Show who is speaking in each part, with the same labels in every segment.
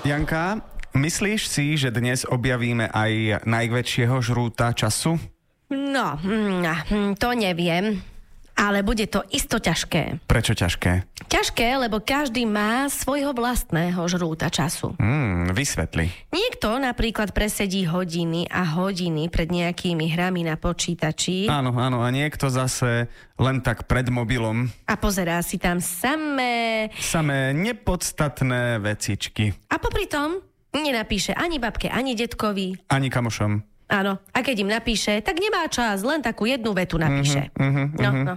Speaker 1: Janka, myslíš si, že dnes objavíme aj najväčšieho žrúta času?
Speaker 2: No, to neviem, ale bude to isto ťažké.
Speaker 1: Prečo ťažké?
Speaker 2: Ťažké, lebo každý má svojho vlastného žrúta času.
Speaker 1: Vysvetli.
Speaker 2: Niekto napríklad presedí hodiny a hodiny pred nejakými hrami na počítači.
Speaker 1: Áno, a niekto zase len tak pred mobilom.
Speaker 2: A pozerá si tam samé
Speaker 1: nepodstatné vecičky.
Speaker 2: A popri tom nenapíše ani babke, ani detkovi.
Speaker 1: Ani kamošom.
Speaker 2: Áno, a keď im napíše, tak nemá čas, len takú jednu vetu napíše. No.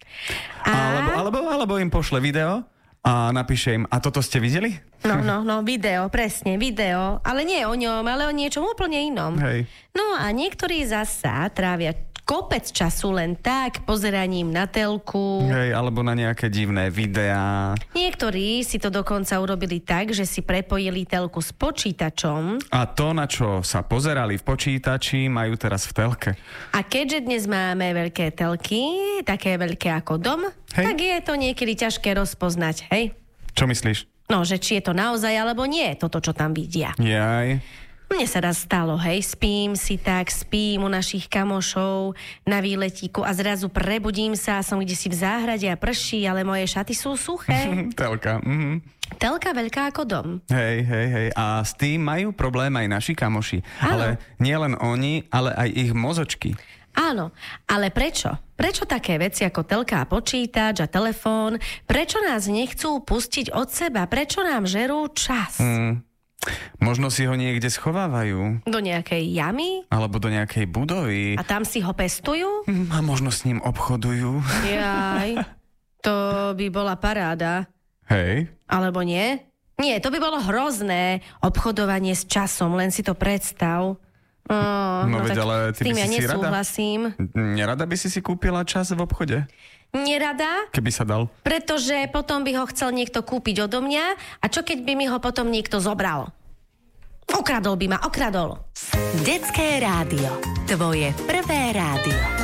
Speaker 1: Alebo im pošle video a napíše im, a toto ste videli?
Speaker 2: No, video, presne, video, ale nie o ňom, ale o niečom úplne inom.
Speaker 1: Hej.
Speaker 2: No a niektorí zasa trávia kopec času len tak pozeraním na telku.
Speaker 1: Hej, alebo na nejaké divné videá.
Speaker 2: Niektorí si to dokonca urobili tak, že si prepojili telku s počítačom.
Speaker 1: A to, na čo sa pozerali v počítači, majú teraz v telke.
Speaker 2: A keďže dnes máme veľké telky, také veľké ako dom, tak je to niekedy ťažké rozpoznať, hej?
Speaker 1: Čo myslíš?
Speaker 2: No, že či je to naozaj, alebo nie, toto, čo tam vidia.
Speaker 1: Jaj.
Speaker 2: Mne sa raz stalo, hej, spím u našich kamošov na výletíku a zrazu prebudím sa, som kdesi v záhrade a prší, ale moje šaty sú suché.
Speaker 1: Telka,
Speaker 2: Telka veľká ako dom.
Speaker 1: Hej. A s tým majú problém aj naši kamoši.
Speaker 2: Áno.
Speaker 1: Ale nie len oni, ale aj ich mozočky.
Speaker 2: Áno, ale prečo? Prečo také veci ako telka a počítač a telefón? Prečo nás nechcú pustiť od seba? Prečo nám žerú čas?
Speaker 1: Možno si ho niekde schovávajú.
Speaker 2: Do nejakej jamy?
Speaker 1: Alebo do nejakej budovy.
Speaker 2: A tam si ho pestujú?
Speaker 1: A možno s ním obchodujú.
Speaker 2: Jaj, to by bola paráda.
Speaker 1: Hej.
Speaker 2: Alebo nie? Nie, to by bolo hrozné. Obchodovanie s časom, len si to predstav.
Speaker 1: Veď, ale ty
Speaker 2: s tým
Speaker 1: by
Speaker 2: ja
Speaker 1: si
Speaker 2: nesúhlasím.
Speaker 1: Nerada by si kúpila čas v obchode?
Speaker 2: Nerada,
Speaker 1: keby sa dal.
Speaker 2: Pretože potom by ho chcel niekto kúpiť odo mňa a čo keď by mi ho potom niekto zobral? Okradol by ma. Detské rádio. Tvoje prvé rádio.